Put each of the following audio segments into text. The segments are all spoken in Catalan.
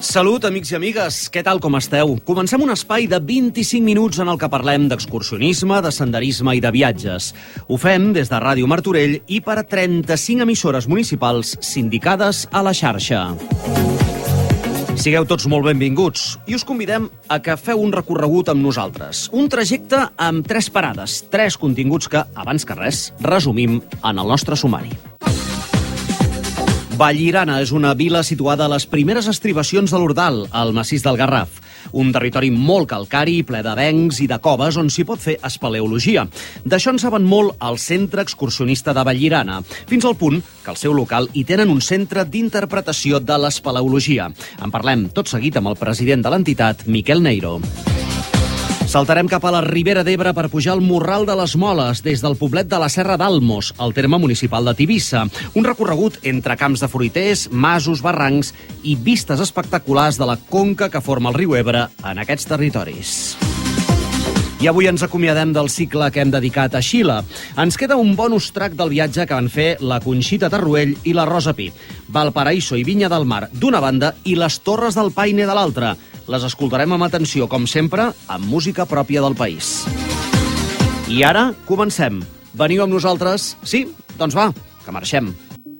Salut, amics i amigues. Què tal, com esteu? Comencem un espai de 25 minuts en el que parlem d'excursionisme, de senderisme i de viatges. Ho fem des de Ràdio Martorell i per a 35 emissores municipals sindicades a la xarxa. Sigueu tots molt benvinguts i us convidem a que feu un recorregut amb nosaltres. Un trajecte amb 3 parades, 3 continguts que, abans que res, resumim en el nostre sumari. Vallirana és una vila situada a les primeres estribacions de l'Ordal, al massís del Garraf. Un territori molt calcari, ple d'avencs i de coves on s'hi pot fer espeleologia. D'això en saben molt el Centre Excursionista de Vallirana, fins al punt que al seu local hi tenen un centre d'interpretació de l'espeleologia. En parlem tot seguit amb el president de l'entitat, Miquel Neiro. Saltarem cap a la Ribera d'Ebre per pujar al Morral de les Moles des del poblet de la Serra d'Almos, al terme municipal de Tivissa. Un recorregut entre camps de fruiters, masos, barrancs i vistes espectaculars de la conca que forma el riu Ebre en aquests territoris. I avui ens acomiadem del cicle que hem dedicat a Xile. Ens queda un bonus track del viatge que van fer la Conxita Tarruell i la Rosa Pi. Valparaíso i Vinya del Mar d'una banda i les Torres del Paine de l'altra. Les escoltarem amb atenció, com sempre, amb música pròpia del país. I ara comencem. Veniu amb nosaltres? Sí? Doncs va, que marxem.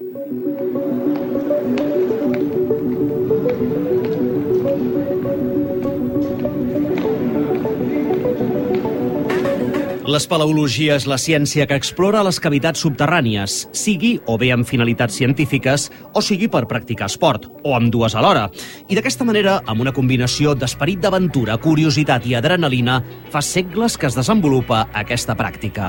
L'espeleologia és la ciència que explora les cavitats subterrànies, sigui o bé amb finalitats científiques o sigui per practicar esport, o amb dues alhora. I d'aquesta manera, amb una combinació d'esperit d'aventura, curiositat i adrenalina, fa segles que es desenvolupa aquesta pràctica.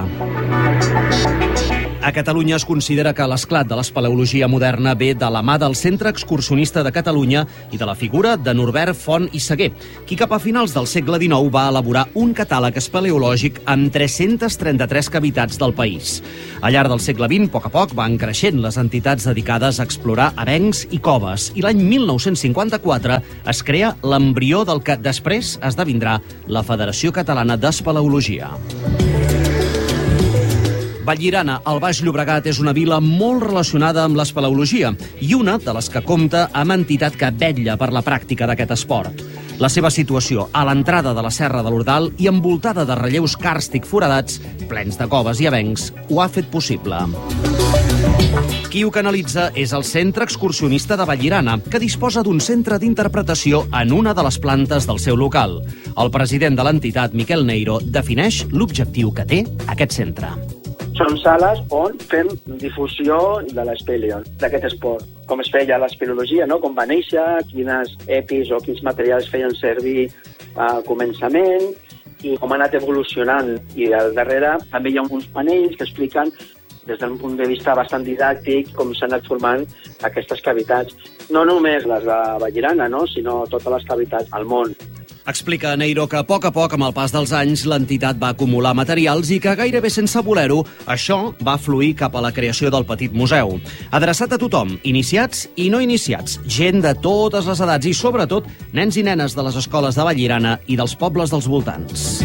A Catalunya es considera que l'esclat de l'espeleologia moderna ve de la mà del Centre Excursionista de Catalunya i de la figura de Norbert Font i Seguer, qui cap a finals del segle XIX va elaborar un catàleg espeleològic amb 333 cavitats del país. Al llarg del segle XX, a poc, van creixent les entitats dedicades a explorar avencs i coves, i l'any 1954 es crea l'embrió del que després esdevindrà la Federació Catalana d'Espeleologia. Vallirana, al Baix Llobregat, és una vila molt relacionada amb l'espeleologia i una de les que compta amb entitat que vetlla per la pràctica d'aquest esport. La seva situació a l'entrada de la Serra de l'Ordal i envoltada de relleus càrstic foradats, plens de coves i avencs, ho ha fet possible. Qui ho canalitza és el Centre Excursionista de Vallirana, que disposa d'un centre d'interpretació en una de les plantes del seu local. El president de l'entitat, Miquel Neiro, defineix l'objectiu que té aquest centre. Són sales on fem difusió de l'espeleon, d'aquest esport. Com es feia l'espeleologia, no? Com va néixer, quines EPIs o quins materials feien servir al començament i com ha anat evolucionant. I al darrere també hi ha uns panells que expliquen des d'un punt de vista bastant didàctic com s'han anat formant aquestes cavitats. No només les de Vallirana, no? Sinó totes les cavitats al món. Explica Neiro que a poc, amb el pas dels anys, l'entitat va acumular materials i que gairebé sense voler-ho, això va fluir cap a la creació del petit museu. Adreçat a tothom, iniciats i no iniciats, gent de totes les edats i, sobretot, nens i nenes de les escoles de Vallirana i dels pobles dels voltants.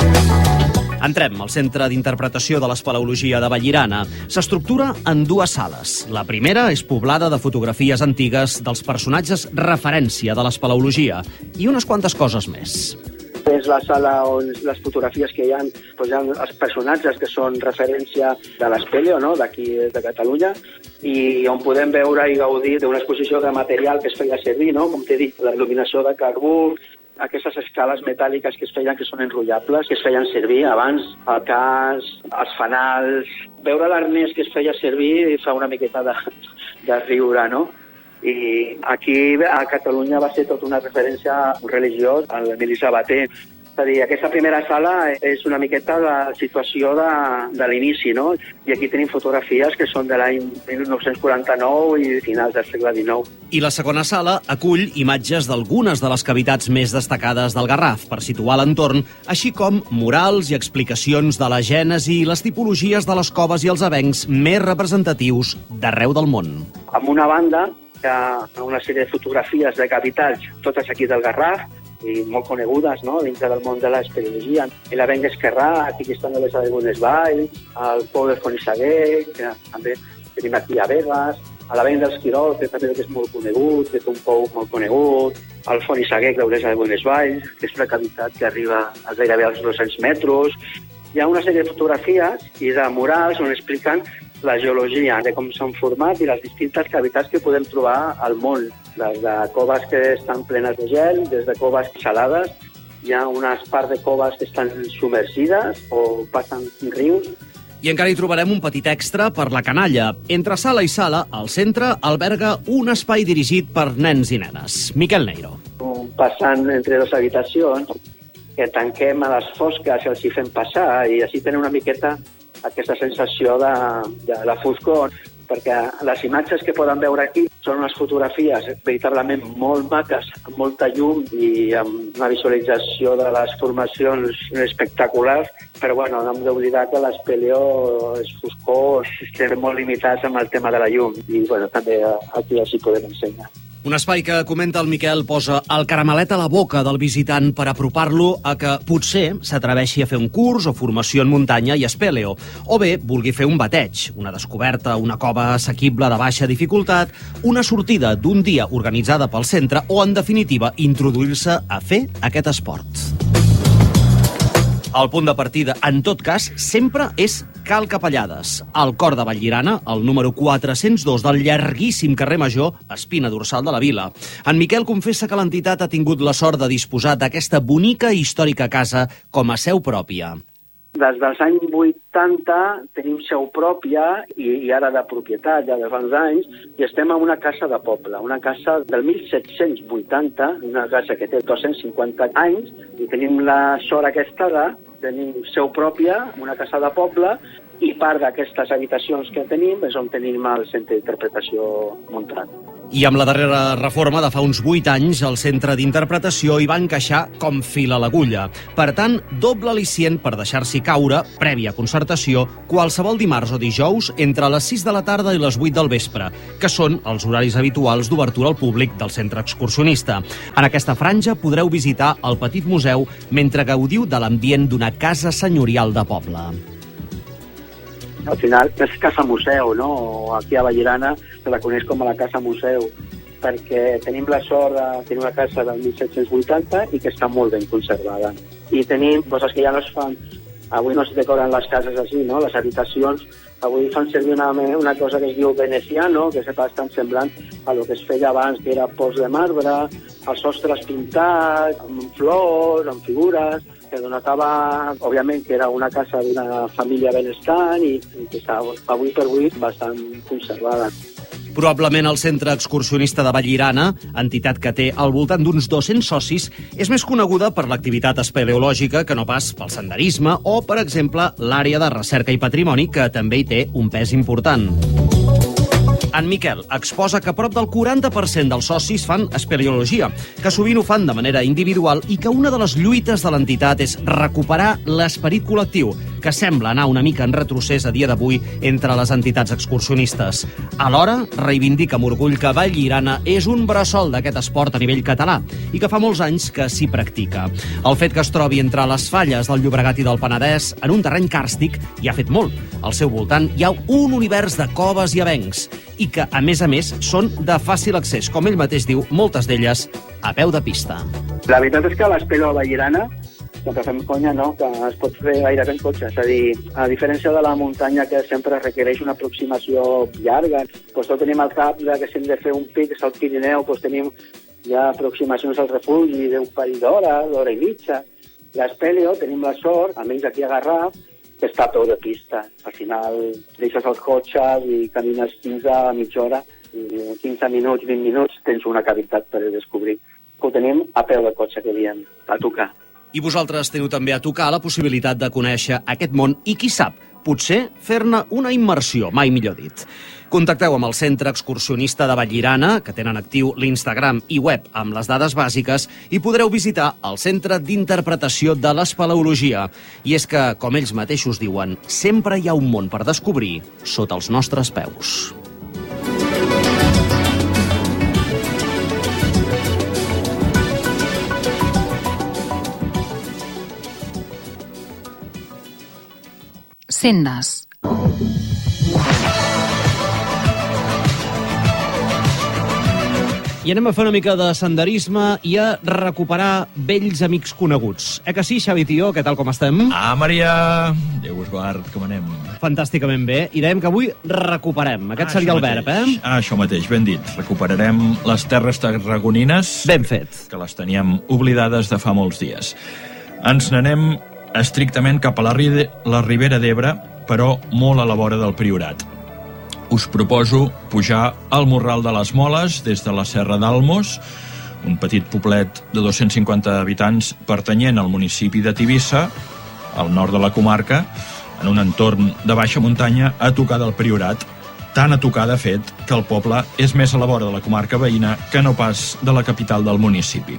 Entrem al Centre d'Interpretació de l'Espeleologia de Vallirana. S'estructura en 2 sales. La primera és poblada de fotografies antigues dels personatges referència de l'espeleologia i unes quantes coses més. És la sala on les fotografies que hi ha, doncs hi ha els personatges que són referència de l'espeleo, no? D'aquí de Catalunya, i on podem veure i gaudir d'una exposició de material que es feia servir, no? Com t'he dit, la il·luminació de carbó, aquestes escales metàl·liques que es feien, que són enrotllables, que es feien servir abans, el cas, els fanals. Veure l'arnès que es feia servir fa una miqueta de riure, no? I aquí a Catalunya va ser tota una referència religiós a l'Emili Sabater. És a dir, aquesta primera sala és una miqueta la situació de l'inici, no? I aquí tenim fotografies que són de l'any 1949 i finals del segle XIX. I la segona sala acull imatges d'algunes de les cavitats més destacades del Garraf per situar l'entorn, així com murals i explicacions de la gènesi i les tipologies de les coves i els avencs més representatius d'arreu del món. Amb una banda hi ha una sèrie de fotografies de cavitats, totes aquí del Garraf, i molt conegudes, no?, dintre del món de l'espeleologia. L'avenc esquerrà, aquí estan les algunes valls, el pou de Font i Seguer, que també tenim aquí a Begues, a l'avenc dels Quirol, que també és molt conegut, que té un pou molt conegut, el Font Isaguer, d'Olesa de Bonesvalls, que és una cavitat que arriba a gairebé als 200 metres. Hi ha una sèrie de fotografies i de murals on expliquen la geologia, de com s'han format i les distintes cavitats que podem trobar al món, des de coves que estan plenes de gel, des de coves salades. Hi ha unes parts de coves que estan submergides o passen rius. I encara hi trobarem un petit extra per la canalla. Entre sala i sala, al centre alberga un espai dirigit per nens i nenes. Miquel Neiro. Passant entre dues habitacions, que tanquem a les fosques i els hi fem passar, i així tenen una miqueta aquesta sensació de la foscor, perquè les imatges que poden veure aquí són unes fotografies veritablement molt maques, amb molta llum i amb una visualització de les formacions espectaculars, però bueno, no hem d'oblidar que l'espeleó és foscor, estem molt limitats amb el tema de la llum, i bueno, també aquí els hi podem ensenyar. Un espai que, comenta el Miquel, posa el caramelet a la boca del visitant per apropar-lo a que potser s'atreveixi a fer un curs o formació en muntanya i espeleo, o bé vulgui fer un bateig, una descoberta, una cova assequible de baixa dificultat, una sortida d'un dia organitzada pel centre o, en definitiva, introduir-se a fer aquest esport. El punt de partida, en tot cas, sempre és Cal Capellades, al cor de Vallirana, al número 402 del llarguíssim carrer Major, espina dorsal de la vila. En Miquel confessa que l'entitat ha tingut la sort de disposar d'aquesta bonica i històrica casa com a seu pròpia. Des dels anys 80 tenim seu pròpia i ara de propietat, ja de fa uns anys, i estem en una casa de poble, una casa del 1780, una casa que té 250 anys, i tenim la sort aquesta de tenir seu pròpia, una casa de poble, i part d'aquestes habitacions que tenim és on tenim el centre d'interpretació muntat. I amb la darrera reforma de fa uns 8 anys, el centre d'interpretació hi va encaixar com fil a l'agulla. Per tant, doble al·licient per deixar-s'hi caure, prèvia concertació, qualsevol dimarts o dijous entre les 6 de la tarda i les 8 del vespre, que són els horaris habituals d'obertura al públic del centre excursionista. En aquesta franja podreu visitar el petit museu mentre gaudiu de l'ambient d'una casa senyorial de poble. Al final és casa museu, no? Aquí a Vallirana se la coneix com a la casa museu, perquè tenim la sort de tenir una casa del 1780 i que està molt ben conservada. I tenim coses que ja no es fan. Avui no es decoren les cases així, no? Les habitacions avui fan servir una cosa que es diu veneciano, que és bastant semblant a lo que es feia abans, que era pols de marbre, els sostres pintats, amb flors, amb figures, que denotava, òbviament, que era una casa d'una família benestant i que està avui per avui bastant conservada. Probablement el Centre Excursionista de Vallirana, entitat que té al voltant d'uns 200 socis, és més coneguda per l'activitat espeleològica que no pas pel senderisme o, per exemple, l'àrea de recerca i patrimoni, que també hi té un pes important. En Miquel exposa que prop del 40% dels socis fan espeleologia, que sovint ho fan de manera individual i que una de les lluites de l'entitat és recuperar l'esperit col·lectiu, que sembla anar una mica en retrocés a dia d'avui entre les entitats excursionistes. Alhora, reivindica amb orgull que Vallirana és un bressol d'aquest esport a nivell català i que fa molts anys que s'hi practica. El fet que es trobi entre les falles del Llobregat i del Penedès en un terreny càrstic hi ha fet molt. Al seu voltant hi ha un univers de coves i avencs i que, a més, són de fàcil accés, com ell mateix diu, moltes d'elles a peu de pista. La veritat és que l'espeleo a Vallirana, que fem conya, no? Que es pot fer gairebé en cotxe. És a dir, a diferència de la muntanya, que sempre requereix una aproximació llarga, doncs tot tenim al cap que si hem de fer un pic al Pirineu, doncs tenim ja aproximacions al refugi d'un parell d'hora i mitja. L'espeleo tenim la sort, almenys aquí a Garraf, que està a peu de pista. Al final deixes els cotxes i camines 15 a mitja hora i en 15 minuts, 20 minuts tens una cavitat per descobrir. Ho tenim a peu de cotxe, que diem, a tocar. I vosaltres teniu també a tocar la possibilitat de conèixer aquest món i, qui sap, potser fer-ne una immersió, mai millor dit. Contacteu amb el Centre Excursionista de Vallirana, que tenen actiu l'Instagram i web amb les dades bàsiques, i podreu visitar el Centre d'Interpretació de l'Espeleologia. I és que, com ells mateixos diuen, sempre hi ha un món per descobrir sota els nostres peus. Sendes. I anem a fer una mica de senderisme i a recuperar vells amics coneguts. Que sí, Xavi Tió, què tal, com estem? Maria! Déu us guard, com anem? Fantàsticament bé. I dèiem que avui recuperem. Aquest seria el verb, Això mateix, ben dit. Recuperarem les terres tarragonines. Ben fet. Que les teníem oblidades de fa molts dies. Ens n'anem estrictament cap a la Ribera d'Ebre, però molt a la vora del Priorat. Us proposo pujar al Morral de les Moles des de la Serra d'Almos, un petit poblet de 250 habitants pertanyent al municipi de Tivissa, al nord de la comarca, en un entorn de baixa muntanya a tocar del Priorat, tan a tocar, de fet, que el poble és més a la vora de la comarca veïna que no pas de la capital del municipi.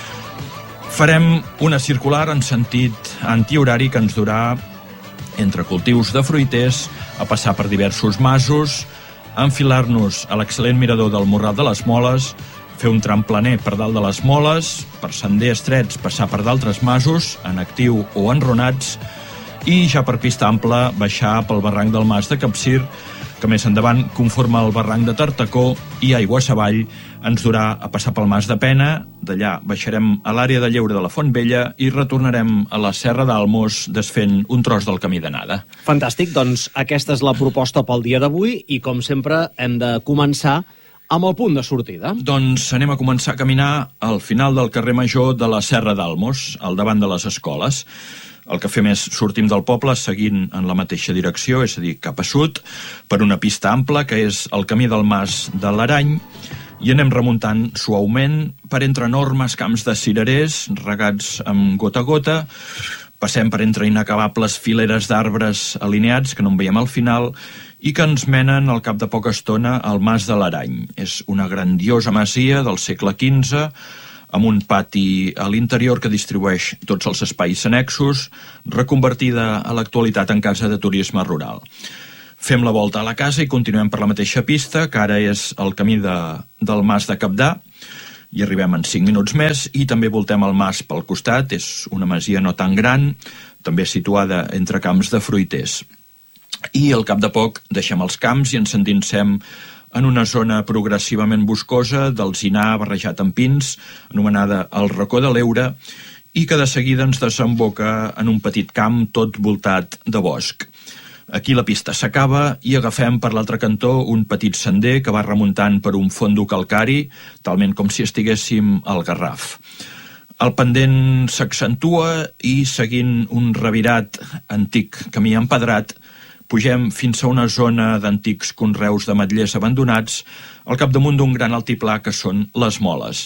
Farem una circular en sentit antihorari que ens durà entre cultius de fruiters, a passar per diversos masos, enfilar-nos a l'excel·lent mirador del Morral de les Moles, fer un tram planer per dalt de les Moles, per sender estrets passar per d'altres masos, en actiu o enronats, i ja per pista ampla baixar pel barranc del Mas de Capcir, que més endavant conforma el barranc de Tartacó, i aigües avall ens durà a passar pel Mas de Pena. D'allà baixarem a l'àrea de lleure de la Font Vella i retornarem a la Serra d'Almos desfent un tros del camí d'anada. Fantàstic, doncs aquesta és la proposta pel dia d'avui i com sempre hem de començar amb el punt de sortida. Doncs anem a començar a caminar al final del carrer Major de la Serra d'Almos, al davant de les escoles. El que fem és sortim del poble seguint en la mateixa direcció, és a dir, cap a sud, per una pista ampla, que és el camí del Mas de l'Arany, i anem remuntant suaument per entre enormes camps de cirerers, regats amb gota a gota, passem per entre inacabables fileres d'arbres alineats, que no en veiem al final, i que ens menen al cap de poca estona al Mas de l'Arany. És una grandiosa masia del segle XV, amb un pati a l'interior que distribueix tots els espais annexos, reconvertida a l'actualitat en casa de turisme rural. Fem la volta a la casa i continuem per la mateixa pista, que ara és el camí del Mas de Capdà, i arribem en 5 minuts més, i també voltem el mas pel costat. És una masia no tan gran, també situada entre camps de fruiters. I al cap de poc deixem els camps i ens endinsem en una zona progressivament boscosa d'alzinar barrejat amb pins, anomenada el Racó de l'Eure, i que de seguida ens desemboca en un petit camp tot voltat de bosc. Aquí la pista s'acaba i agafem per l'altre cantó un petit sender que va remuntant per un fondo calcari, talment com si estiguéssim al Garraf. El pendent s'accentua i, seguint un revirat antic camí empedrat, pugem fins a una zona d'antics conreus d'ametllers abandonats al capdamunt d'un gran altiplà que són les Moles.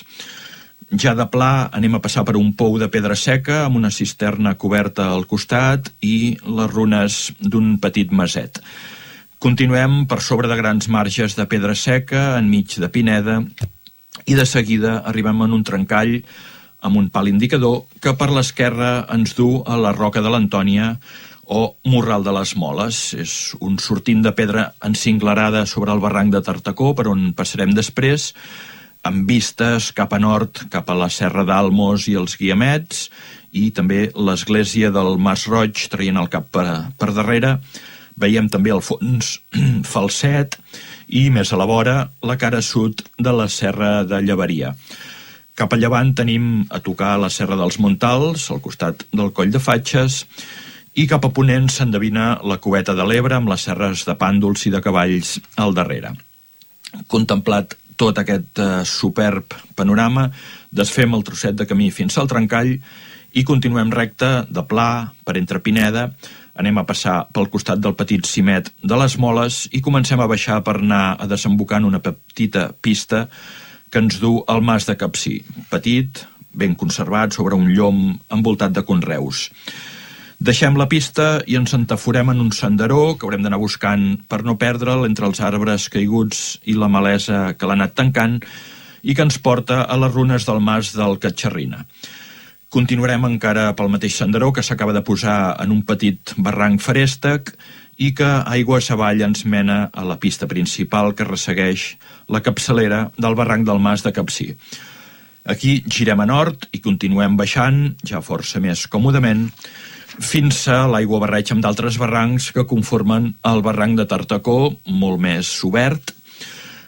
Ja de pla anem a passar per un pou de pedra seca amb una cisterna coberta al costat i les runes d'un petit maset. Continuem per sobre de grans marges de pedra seca enmig de pineda i de seguida arribem en un trencall amb un pal indicador que per l'esquerra ens du a la Roca de l'Antònia o Morral de les Moles. És un sortint de pedra encinglerada sobre el barranc de Tartacó, per on passarem després, amb vistes cap a nord, cap a la Serra d'Almos i els Guiamets, i també l'església del Mas Roig, traient el cap per darrere. Veiem també al fons Falset i, més a la vora, la cara sud de la Serra de Llevaria. Cap a llevant tenim a tocar la Serra dels Montals, al costat del Coll de Fatxes, i cap a ponent s'endevina la Cubeta de l'Ebre amb les serres de Pàndols i de Cavalls al darrere. Contemplat tot aquest superb panorama, desfem el trosset de camí fins al trencall i continuem recte de pla per entre Pineda, anem a passar pel costat del petit cimet de les Moles i comencem a baixar per anar a desembocar en una petita pista que ens du al Mas de Capcir, petit, ben conservat, sobre un llom envoltat de conreus. Deixem la pista i ens entaforem en un senderó que haurem d'anar buscant per no perdre'l entre els arbres caiguts i la malesa que l'ha anat tancant i que ens porta a les runes del Mas del Catxarrina. Continuarem encara pel mateix senderó que s'acaba de posar en un petit barranc feréstec i que aigües avall ens mena a la pista principal que ressegueix la capçalera del barranc del Mas de Capcir. Aquí girem a nord i continuem baixant, ja força més còmodament, fins a l'aiguabarreig amb d'altres barrancs que conformen el barranc de Tartacó, molt més obert.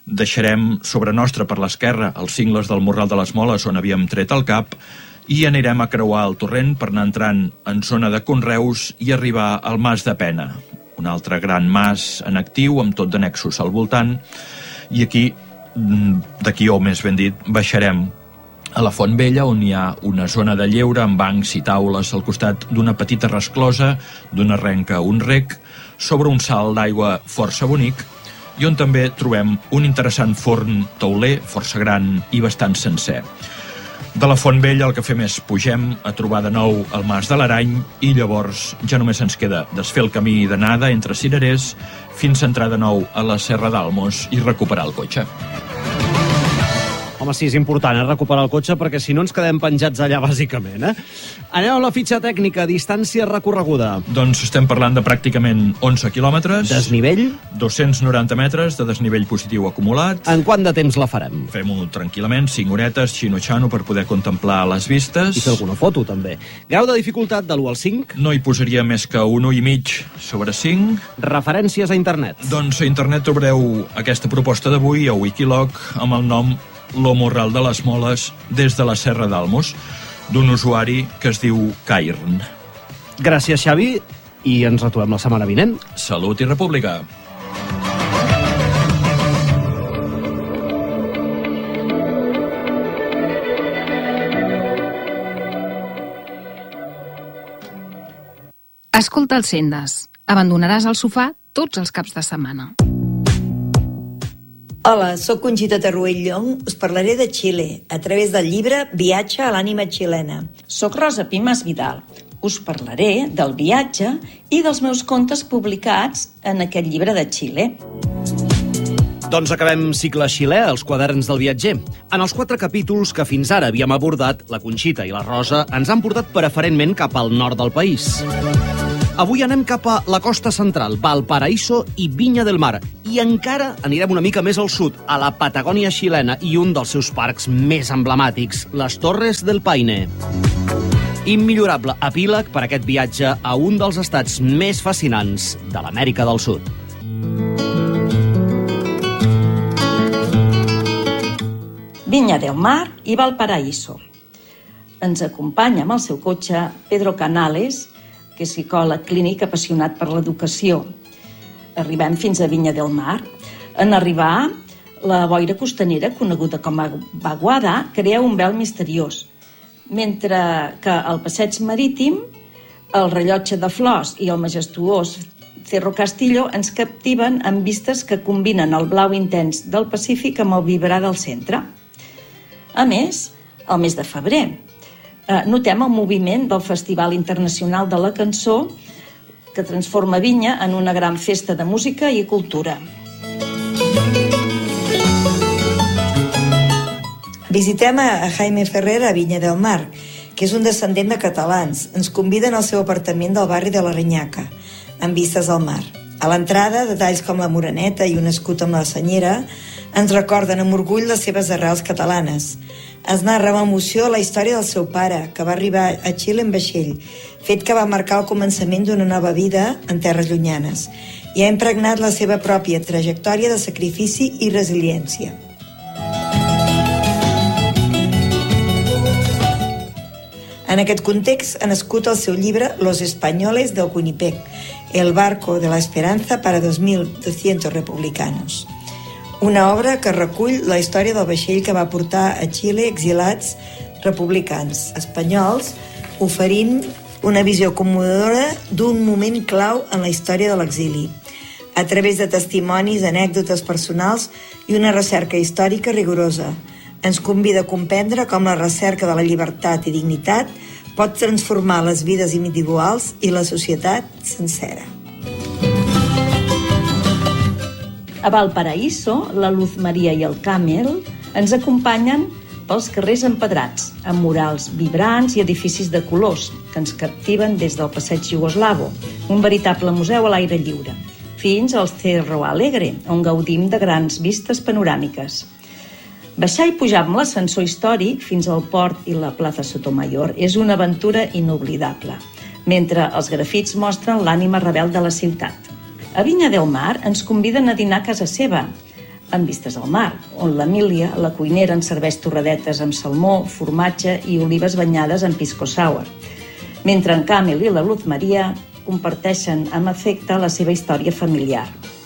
Deixarem sobre nostra per l'esquerra els cingles del Morral de les Moles on havíem tret el cap i anirem a creuar el torrent per anar entrant en zona de conreus i arribar al Mas de Pena, un altre gran mas en actiu amb tot d'annexos al voltant, i d'aquí, o més ben dit, baixarem a la Font Vella, on hi ha una zona de lleure amb bancs i taules al costat d'una petita resclosa, d'una renca a un rec, sobre un salt d'aigua força bonic, i on també trobem un interessant forn tauler, força gran i bastant sencer. De la Font Vella el que fem és pugem a trobar de nou el Mas de l'Arany i llavors ja només ens queda desfer el camí d'anada entre cirerers fins a entrar de nou a la Serra d'Almos i recuperar el cotxe. Home, sí, és important, recuperar el cotxe, perquè si no ens quedem penjats allà, bàsicament, Anem a la fitxa tècnica, distància recorreguda. Doncs estem parlant de pràcticament 11 quilòmetres. Desnivell? 290 metres de desnivell positiu acumulat. En quant de temps la farem? Fem-ho tranquil·lament, 5 horetes, xino-xano, per poder contemplar les vistes. I fer alguna foto, també. Grau de dificultat de l'1 al 5? No hi posaria més que un 1,5 sobre 5. Referències a internet? Doncs a internet trobareu aquesta proposta d'avui a Wikiloc amb el nom Lo Morral de les Moles des de la Serra d'Almos, d'un usuari que es diu Cairn. Gràcies, Xavi, i ens retrobem la setmana vinent. Salut i república. Escolta els Sendes. Abandonaràs el sofà tots els caps de setmana. Hola, sóc Conxita Tarruell Llong. Us parlaré de Xile a través del llibre Viatge a l'ànima xilena. Soc Rosa Pimas Vidal. Us parlaré del viatge i dels meus contes publicats en aquest llibre de Xile. Doncs acabem cicle xilè, els quaderns del viatger. En els 4 capítols que fins ara havíem abordat, la Conxita i la Rosa ens han portat preferentment cap al nord del país. Avui anem cap a la costa central, Valparaíso i Viña del Mar, i encara anirem una mica més al sud, a la Patagònia xilena i un dels seus parcs més emblemàtics, les Torres del Paine. Immillorable epíleg per aquest viatge a un dels estats més fascinants de l'Amèrica del Sud. Viña del Mar i Valparaíso. Ens acompanya amb el seu cotxe Pedro Canales, que és psicòleg clínic apassionat per l'educació. Arribem fins a Viña del Mar. En arribar, la boira costanera, coneguda com a vaguada, crea un vel misteriós, mentre que al passeig marítim, el rellotge de flors i el majestuós Cerro Castillo ens captiven amb vistes que combinen el blau intens del Pacífic amb el vibrar del centre. A més, al mes de febrer, notem el moviment del Festival Internacional de la Cançó que transforma Vinya en una gran festa de música i cultura. Visitem a Jaime Ferrer a Viña del Mar, que és un descendent de catalans. Ens conviden al seu apartament del barri de la Renyaca, amb vistes al mar. A l'entrada, detalls com la moreneta i un escut amb la senyera ens recorden amb orgull les seves arrels catalanes. Es narra amb emoció la història del seu pare, que va arribar a Xile en vaixell, fet que va marcar el començament d'una nova vida en terres llunyanes i ha impregnat la seva pròpia trajectòria de sacrifici i resiliència. En aquest context ha nascut el seu llibre Los Españoles del Winnipeg, el barco de la esperanza para 2.200 republicanos. Una obra que recull la història del vaixell que va portar a Xile exilats republicans espanyols, oferint una visió commovedora d'un moment clau en la història de l'exili, a través de testimonis, anècdotes personals i una recerca històrica rigorosa. Ens convida a comprendre com la recerca de la llibertat i dignitat pot transformar les vides individuals i la societat sencera. A Valparaíso, la Luz Maria i el Camel ens acompanyen pels carrers empedrats, amb murals vibrants i edificis de colors que ens captiven des del passeig Iugoslavo, un veritable museu a l'aire lliure, fins al Cerro Alegre, on gaudim de grans vistes panoràmiques. Baixar i pujar amb l'ascensor històric fins al port i la plaça Sotomayor és una aventura inoblidable, mentre els grafits mostren l'ànima rebel de la ciutat. A Viña del Mar ens conviden a dinar a casa seva, amb vistes al mar, on l'Emília, la cuinera, ens serveix torradetes amb salmó, formatge i olives banyades en pisco sour, mentre en Camil i la Luz Maria comparteixen amb afecte la seva història familiar.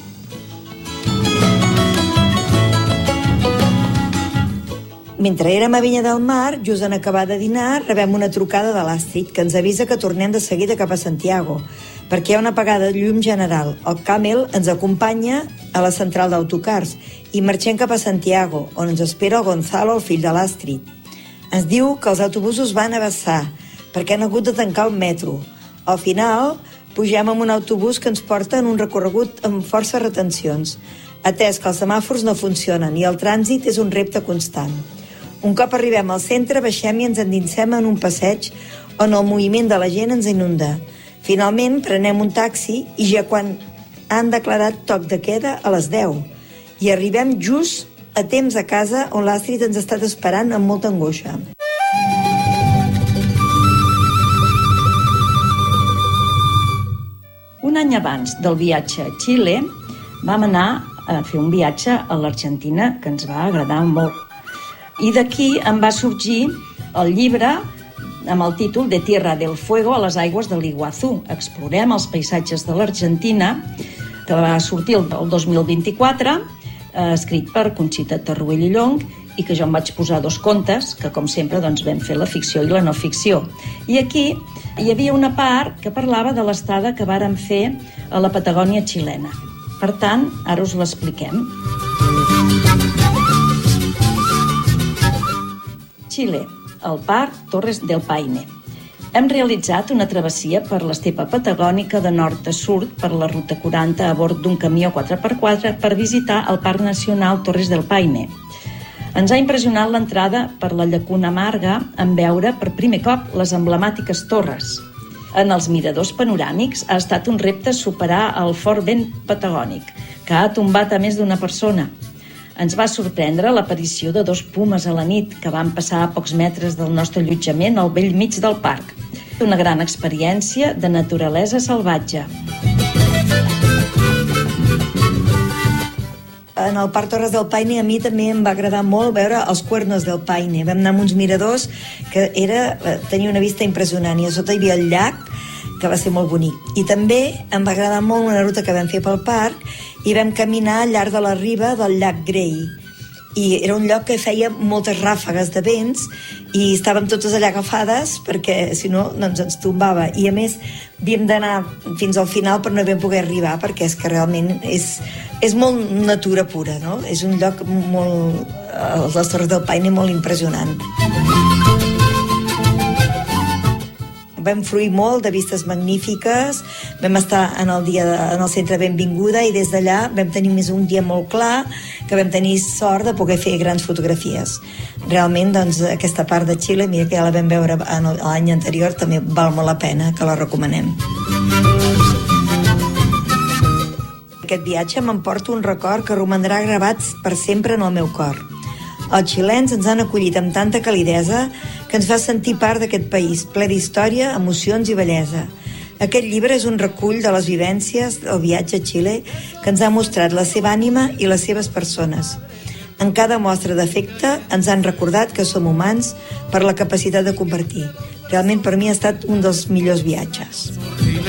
Mentre érem a Vinya del Mar, just en acabar de dinar, rebem una trucada de l'Astrid que ens avisa que tornem de seguida cap a Santiago, perquè hi ha una apagada de llum general. El Camel ens acompanya a la central d'autocars i marxem cap a Santiago, on ens espera el Gonzalo, el fill de l'Astrid. Ens diu que els autobusos van a vessar, perquè han hagut de tancar el metro. Al final, pugem amb un autobús que ens porta en un recorregut amb força retencions, atès que els semàfors no funcionen i el trànsit és un repte constant. Un cop arribem al centre, baixem i ens endinsem en un passeig on el moviment de la gent ens inunda. Finalment, prenem un taxi i ja quan han declarat toc de queda a les 10 i arribem just a temps a casa on l'Astrid ens ha estat esperant amb molta angoixa. Un any abans del viatge a Xile vam anar a fer un viatge a l'Argentina que ens va agradar molt. I d'aquí em va sorgir el llibre amb el títol de Tierra del Fuego a les aigües de l'Iguazú. Explorem els paisatges de l'Argentina, que va sortir el 2024, escrit per Conxita Tarruell i Llong, i que jo em vaig posar 2 contes, que com sempre doncs, vam fer la ficció i la no ficció. I aquí hi havia una part que parlava de l'estada que vàrem fer a la Patagònia xilena. Per tant, ara us l'expliquem. Xile, el parc Torres del Paine. Hem realitzat una travessia per l'estepa patagònica de nord a sud per la ruta 40 a bord d'un camió 4x4 per visitar el Parc Nacional Torres del Paine. Ens ha impressionat l'entrada per la Llacuna Amarga en veure per primer cop les emblemàtiques torres. En els miradors panoràmics ha estat un repte superar el fort vent patagònic, que ha tombat a més d'una persona. Ens va sorprendre l'aparició de 2 pumes a la nit que van passar a pocs metres del nostre allotjament al bell mig del parc. Una gran experiència de naturalesa salvatge. En el Parc Torres del Paine a mi també em va agradar molt veure els Cuernos del Paine. Vam anar amb uns miradors que tenia una vista impressionant i a sota hi havia el llac, que va ser molt bonic. I també em va agradar molt una ruta que vam fer pel parc i vam caminar al llarg de la riba del llac Grey. I era un lloc que feia moltes ràfegues de vents i estàvem totes allà agafades perquè si no doncs ens tombava. I a més havíem d'anar fins al final però no vam poder arribar perquè és que realment és molt natura pura, no? És un lloc molt, les Torres del Paine, molt impressionant. Vam fruir molt de vistes magnífiques, vam estar en el centre Benvinguda i des d'allà vam tenir més un dia molt clar, que vam tenir sort de poder fer grans fotografies. Realment, doncs, aquesta part de Xile, mira que ja la vam veure l'any anterior, també val molt la pena, que la recomanem. Aquest viatge m'emporta un record que romandrà gravat per sempre en el meu cor. Els xilens ens han acollit amb tanta calidesa que ens fa sentir part d'aquest país, ple d'història, emocions i bellesa. Aquest llibre és un recull de les vivències del viatge a Xile que ens ha mostrat la seva ànima i les seves persones. En cada mostra d'afecte ens han recordat que som humans per la capacitat de compartir. Realment per mi ha estat un dels millors viatges.